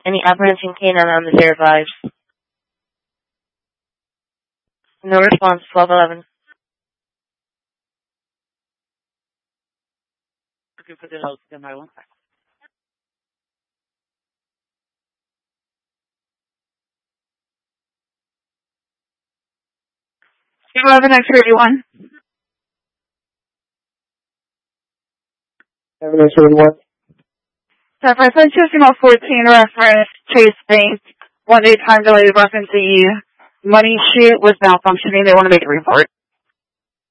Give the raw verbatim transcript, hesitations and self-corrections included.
Any apprehension canine on the zero fives? No response, twelve eleven. Looking for the notes, then I won't. eleven X thirty-one. seven X thirty-one. So for Decimal fourteen reference, Chase Bank, one day time delay reference the money chute was malfunctioning. They want to make a report.